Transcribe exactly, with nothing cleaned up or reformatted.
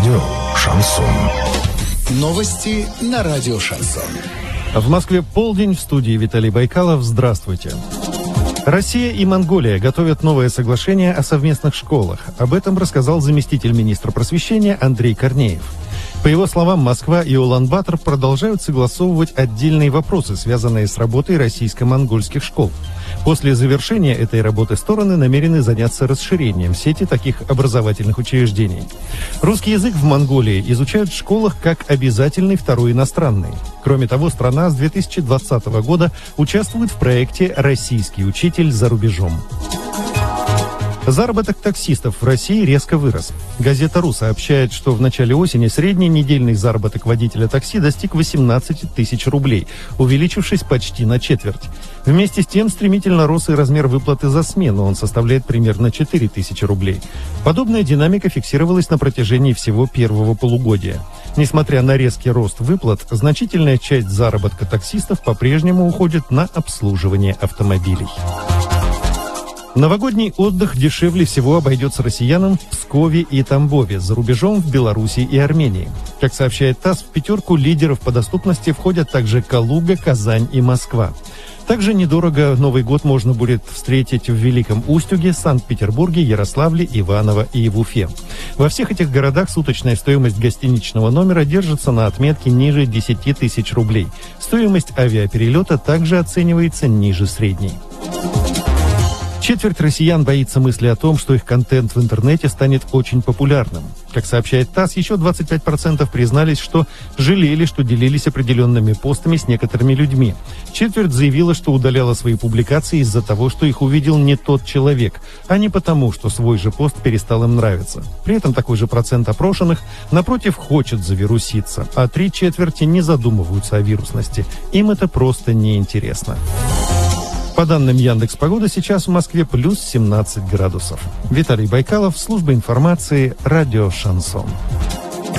Радио «Шансон». Новости на радио «Шансон». В Москве полдень, в студии Виталий Байкалов. Здравствуйте. Россия и Монголия готовят новое соглашение о совместных школах. Об этом рассказал заместитель министра просвещения Андрей Корнеев. По его словам, Москва и Улан-Батор продолжают согласовывать отдельные вопросы, связанные с работой российско-монгольских школ. После завершения этой работы стороны намерены заняться расширением сети таких образовательных учреждений. Русский язык в Монголии изучают в школах как обязательный второй иностранный. Кроме того, страна с две тысячи двадцатого года участвует в проекте «Российский учитель за рубежом». Заработок таксистов в России резко вырос. Газета «Ру» сообщает, что в начале осени средний недельный заработок водителя такси достиг восемнадцать тысяч рублей, увеличившись почти на четверть. Вместе с тем стремительно рос и размер выплаты за смену, он составляет примерно четыре тысячи рублей. Подобная динамика фиксировалась на протяжении всего первого полугодия. Несмотря на резкий рост выплат, значительная часть заработка таксистов по-прежнему уходит на обслуживание автомобилей. Новогодний отдых дешевле всего обойдется россиянам в Пскове и Тамбове, за рубежом в Беларуси и Армении. Как сообщает ТАСС, в пятерку лидеров по доступности входят также Калуга, Казань и Москва. Также недорого Новый год можно будет встретить в Великом Устюге, Санкт-Петербурге, Ярославле, Иваново и в Уфе. Во всех этих городах суточная стоимость гостиничного номера держится на отметке ниже десяти тысяч рублей. Стоимость авиаперелета также оценивается ниже средней. Четверть россиян боится мысли о том, что их контент в интернете станет очень популярным. Как сообщает ТАСС, еще двадцать пять процентов признались, что жалели, что делились определенными постами с некоторыми людьми. Четверть заявила, что удаляла свои публикации из-за того, что их увидел не тот человек, а не потому, что свой же пост перестал им нравиться. При этом такой же процент опрошенных, напротив, хочет завируситься, а три четверти не задумываются о вирусности. Им это просто неинтересно. По данным Яндекс.Погоды, сейчас в Москве плюс семнадцать градусов. Виталий Байкалов, служба информации, радио «Шансон».